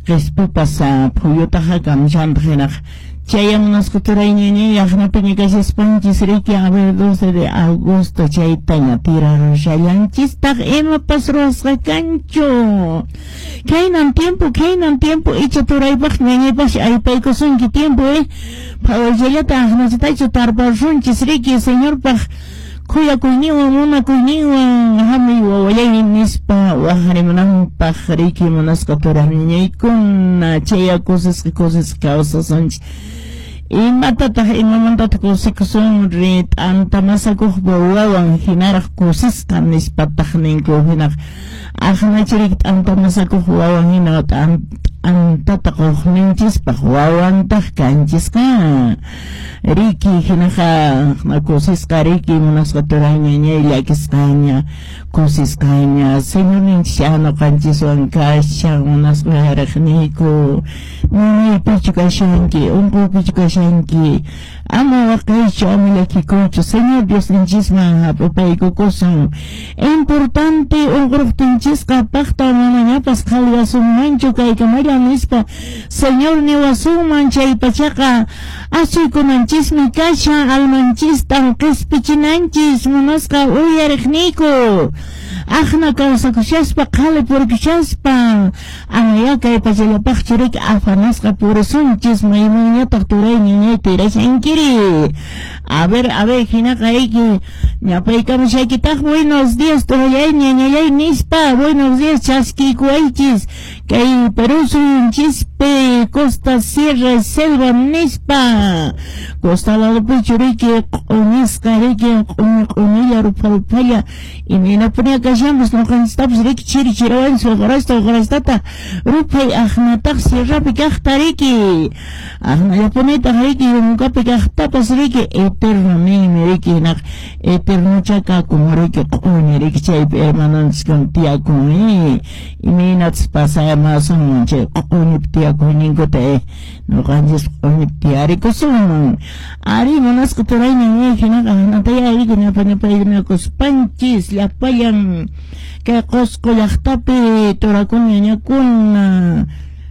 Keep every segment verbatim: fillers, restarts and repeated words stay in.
qispupas phuyutaqa kamchanta hinaq chayamunasqa turay ñañay aqnapiña kashaspanchis riki a ver doce de agosto chaytaña tirarushallanchis taq imapas ruwasqa kanchu kaynan tiempo kaynan tiempo icha turaypaq ñañaypaq aypaykusunki tiempo eh phawallallata aqnachitaychu tarparunchis riki señorpaq kuyakuyniwan munakuyniwan hami wawallaymi nispa waqarimunanpaq riki munasqa turaq ñañaykuna chayakusisqa kusisqa kawsasunchis imatataq imamantataq kusikusun rit anta masakuq wawan hinaraq kusisqa nispataq ninku hinaq aqnachiriki anta masakuq wawan hina antataq uqninchispaq wawantaq kanchisqa riki hinaqa kusisqa riki munasqa turay ñañay llakisqaña kusisqaña señorninchis yanuqanchiswan kashan munasqa yaraqniku ñañaypichu kashanki unqupichu kashanki ama waqaychu ama llakikuchu señor Diosninchisman hap'ipaykukusun importante unquruptinchisqa paqta manañapas qhallwasunmanchu kaykamalla nispa señor niwasunman chaypachaqa asuykunanchismi kasha almanchista qispichinanchis munasqa uyariqniku aqna kawsakushaspa qhali purikushaspa amaya kaypachallapaq churiki afanasqa purisunchis maymanñataq turay ñañay tirashankiri a ver a ver hinaqa iki ñapaykamushaykitaq buenos días turayay ñañayay nispa buenos días chaskikuaychis kay Perú suyunchispi costa sierra selva nispa costa ladopi churiki q'unisqa riki q'unilla rupharupalla iminapuña kashamus nuqanchistapis riki chiri chirawansi uqrasta uqrastata ruphay aqnataq sierrapi kaqta riki aqnallapunitaq riki yunkapi kaqtapas riki eterno nimi riki hinaq eternochaqa como riki q'uni riki chaypi hermananchis kan tiyakuni iminatas pasayamasun chay q'unip tiyakuyninkuta eh nuqanchis q'unip tiyarikusun ari munasqa turay ñañay hinaqa aqnataya riki ñapa ñapaykunakuspanchis llapallan kay Qusqu llaqtapi turakuna ñañakuna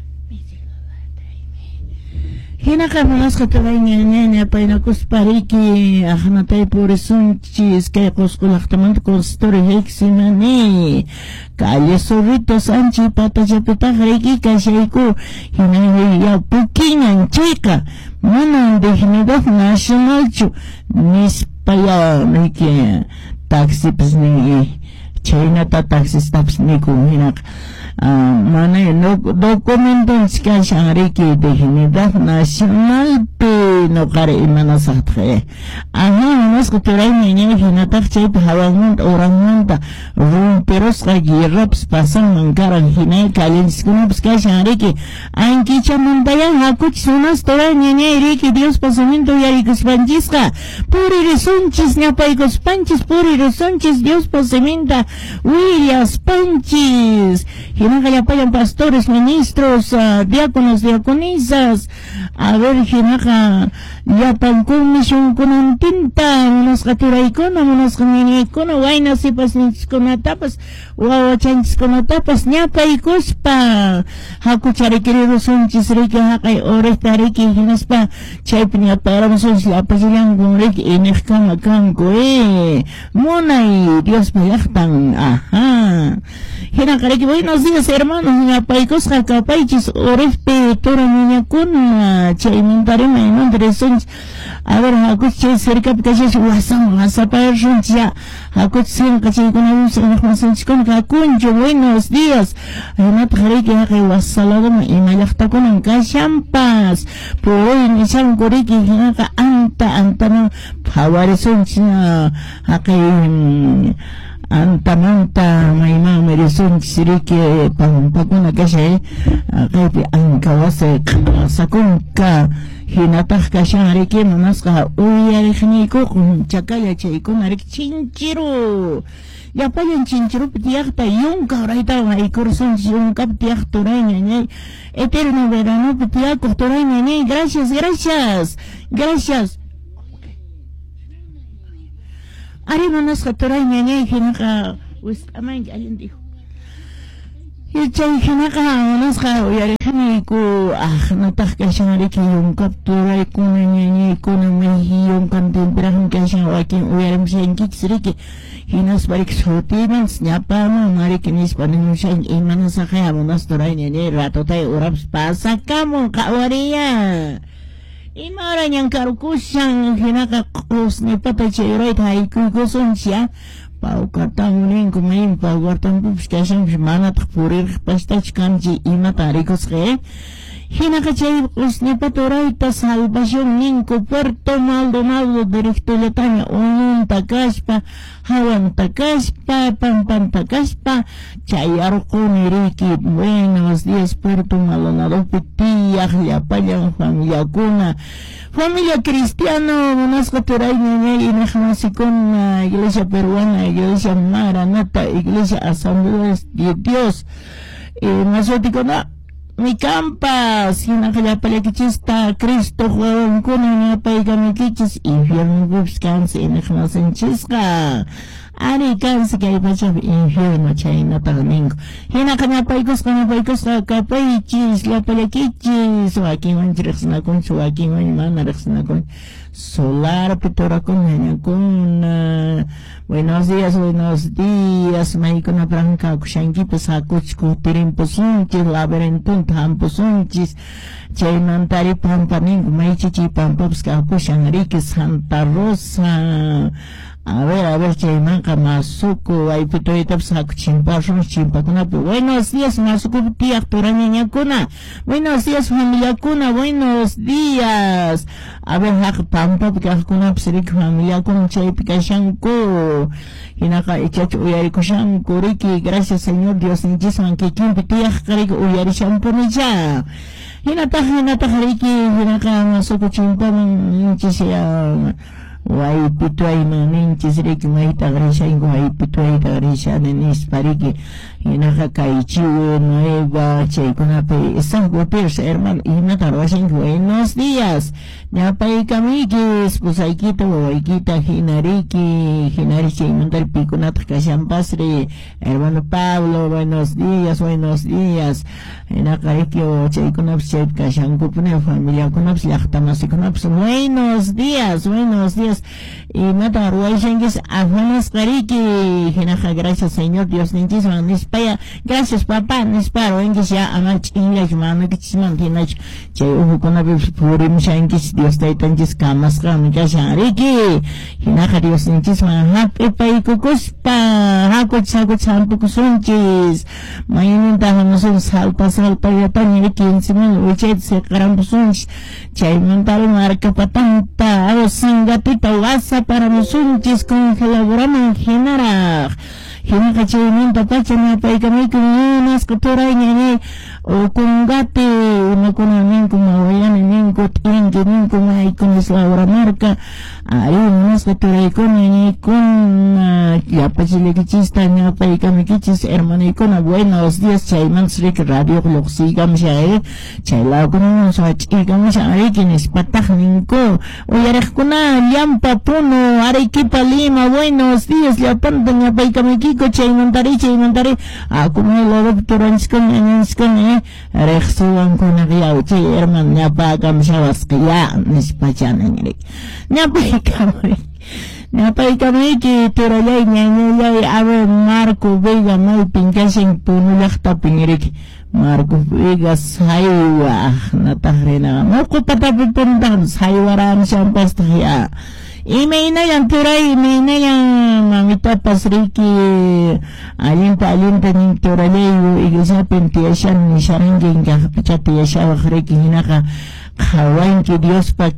hinaqa munasqa turay ñañay ñapaynakuspa riki aqnatay purisunchis kay Qusqu llaqtamanta consistorio hiksimani calle Zorrito Sánchez patachapitaq riki kashayku hina ya pukiñan chayqa mana dignidad nacionalchu nispaya riki taxipis ni chaynata taxistapas niku hinaqa mana no documentos kashan riki dignidad nacionalpi nuqara imanasaqtaq aha munasqa turay ñañay hinataq chaypi hawanmanta uranmanta rumpirusqa guerrapas pasanman karan hinay kallinchiskunapas kashan riki ankichamantayan hakuchis unas turay ñañay riki Dios pasamiento yarikuspachisqa puririsunchis ñapaykuspanchis puririsunchis Dios pasamiento willaspanchis hinaqa llapayan pastores ministros uh, diáconos diaconisas a ver hinaqa llapankunmi shunkunantinta munasqa turaykuna munasqa ñañaykuna wayna sipasninchikkunatapas wawachanchikkunatapas ñapaykuspa hakucharikirirusunchis riki haqay oresta riki hinaspa chaypi ñaparamusunchis llapallanku riki iniqkama kanku eh munay Diospa llaqtan aha hinaqa riki buenos días hermanos ñapaykusqa kapaychis orespi tura ñañakuna chaymantarima imantaresunchis a ver hakuchis chay cercapi kashash wasan wasaparunchis ya hakuchis sinqa chaykunamus iñaqmasunchiskuna kakunchu buenos días hinataq riki haqay wasaladuma ima llaqtakunan kashanpas puruy nishanku riki hinaqa anta antama phawarisunchis haqay antamanta mayman merisunchis riki pampakuna kashay kaypi ankawasa sakunka hinataq kashan riki munasqa uyariqniykuq chakalla chaykuna riki chinchiru llapallan chinchirupi tiyaqta yunka uraytawan aykursunchis yunkapi tiyaq turay ñañay eterno veranopi tiyakuq turay ñañay gracias gracias gracias ari munasqa turay ñañay hinaqa wisq'amanki allin dijo Chay hinaqa unasqa uyariqniku ajnataq kashanriki yunkapturaykuna ñañaykuna mayhi yunkan temprajin kashan wakin uyarimshankikisriki hinasparik sutiman ñapama mariki nispa nimushan imanasaqay amunasturay ñañay ratotay uraps pasakamun qawariya imara ñankarukushan hinaqa qusnipata chayrayta haykuykusunchya Paukatamunin kumain paugartan pupskashan manataq purir pastach kanchi ima tarikosqe hina kachay usnipa turayta salvación ninku Puerto Maldonado directoletaña ununta kashpa hawanta kashpa pampanta kashpa chay arquniriki buenos días Puerto Maldonado pitiyaq llapallan familiakuna familia cristiano munasqa turay ñañay inaqmasikuna iglesia peruana iglesia Maranata iglesia Asamblea de Dios eh, masotikuna mi campas hinaqallapalakichista Cristo juegonkuna ñapaykamikichisq infierno buscansi inaqmasinchishqa ari kansi kay pachapi infierno chaynataq ninku hinaqa ñapaykusqa ñapaykusqa kapaychis llapalakichis wakinwanchis riqsinakunchis wakinwan mana riqsinakunchis solar pitorakuna ñakuna buenos días buenos días maykuna branca kushankipas hakuchku tirimpusunchis laberintunta hampusunchis chaymantari pampa ninku maychichi pampapas kakushanriki Santa Rosa a ver, a ver, chaymanqa masuku aypitoytapas hakuchimpashun chimpakunapi buenos días masuku tiyaq turañañakuna buenos días familiakuna buenos días a ver haq pampapi kaqkunapas riki familiakuna chaypi kashanku hinaqa ichachu uyarikushanku riki gracias señor Dios ninchisman kikinpi tiyaq riki uyarishampunicha hinataq hinataq riki hinaqa masuku chimpaman ninchis ya waypituay maninchis riki mayta agreshaynku waypituay agreshan nispariki hinaqa kaychiwi nueva chaykunapi San Gutiérrez hermano hinata ruwashanki buenos días ñapaykamikis pusaykita wawaykita hinariki hinari chaymantari pikunata kashanpasri hermano Pablo buenos días buenos días hinaqa riki chaykunapas chaypi kashankupuni familiakunapas llaqtamasiikunapas buenos días buenos días y mata ruwayshankis afanas qariki hinaqa gracias señor Dios ninchisman nispaya gracias papá nisparo enkis ya amach inglés manakichisman hinach chay uhukunapi purimshankis Dios taytanchis kamasqami kashanriki hinaqa Dios ninchisman hap'ipaykukuspa hakuchis hakuchis hampukusunchis mayninta hamusun salpa salpa yataña quince mil uchayta siqarampusunchis chaymantari markapatanta arosingatita wasa para musunchis congeladoraman hinaraq hinaqa chaymanta pacha ñapaykamikun munasqa turay ñañay ukungati unakuna ninku mawayani ninku t'inki ninku maykunis lauramarka ari munasqa turaykuna ñañaykuna llapachilikichista ñapaykamikchis hermanaykuna buenos días chaymantas riki radio lluqsiykamsha chaylawkunaman sach'iykamsha ariki nispataq ninku uyariqkuna llampa puno Arequipa Lima buenos días llapanta ñapaykamikiko chaymantari chaymantari akumay turanchikuna ñañanchikuna riqsiwankuna yawchay hermano ñapakamshawasqiya nispachananrik ñapaykamik ñapaykamiki turallay ñañallay a ver Marco Vega maypin kashan punu llaqtapin riki Marco Vega saywa nataq rinaqa muqupatapi puntaq saywaran shampastaq ya imaynayan turay imaynayan mamitapas riki allinta allinta nin turallay iglesiapi tiyashan nisharanki inkaqpicha tiyashawaq riki hinaqa qhawanki Dios pa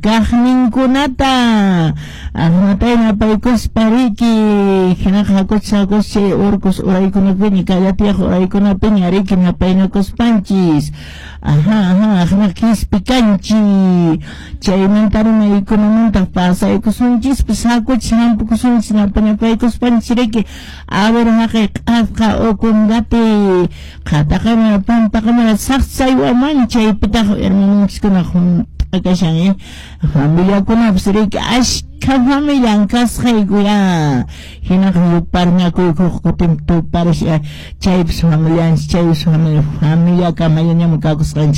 kaqninkunata ajnatay napaykuspa riki hinaqa hakuchis hakuchis chay urkus uraykunapi kallatiyaq uraykunapi riki napaynakuspanchis aha aha ajna qispi kanchi chaymantari maykunamantaq pasaykusunchis pues hakuchis hampukusunchis napaykuspanchis riki a ver haqay q'asqa ukungati qataqama pampaqama saqsaywaman chaypitaq hermanunchiskuna kashan, familia kunapsrik, ashka familia kashay kuya. Hinakayupar nga kuya kukutim tupar siya, chayps familia, chayps familia, familia kamayan niya magkakuskan